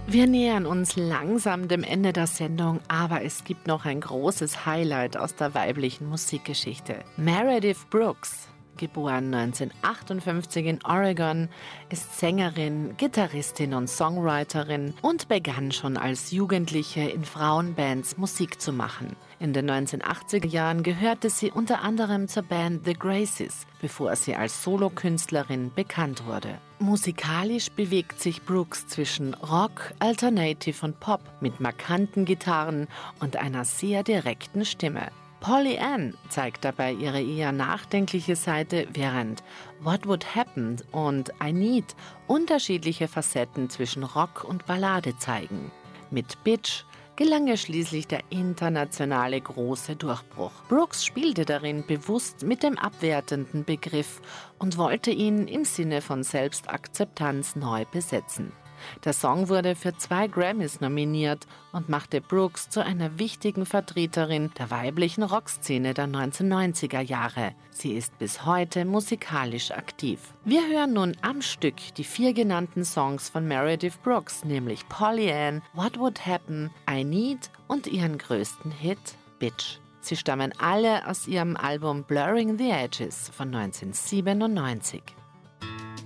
Wir nähern uns langsam dem Ende der Sendung, aber es gibt noch ein großes Highlight aus der weiblichen Musikgeschichte. Meredith Brooks, geboren 1958 in Oregon, ist Sängerin, Gitarristin und Songwriterin und begann schon als Jugendliche in Frauenbands Musik zu machen. In den 1980er Jahren gehörte sie unter anderem zur Band The Graces, bevor sie als Solokünstlerin bekannt wurde. Musikalisch bewegt sich Brooks zwischen Rock, Alternative und Pop mit markanten Gitarren und einer sehr direkten Stimme. Polly Ann zeigt dabei ihre eher nachdenkliche Seite, während What Would Happen und I Need unterschiedliche Facetten zwischen Rock und Ballade zeigen. Mit Bitch gelang ihr schließlich der internationale große Durchbruch. Brooks spielte darin bewusst mit dem abwertenden Begriff und wollte ihn im Sinne von Selbstakzeptanz neu besetzen. Der Song wurde für 2 Grammys nominiert und machte Brooks zu einer wichtigen Vertreterin der weiblichen Rockszene der 1990er Jahre. Sie ist bis heute musikalisch aktiv. Wir hören nun am Stück die 4 genannten Songs von Meredith Brooks, nämlich Polly Ann, What Would Happen, I Need und ihren größten Hit Bitch. Sie stammen alle aus ihrem Album Blurring the Edges von 1997.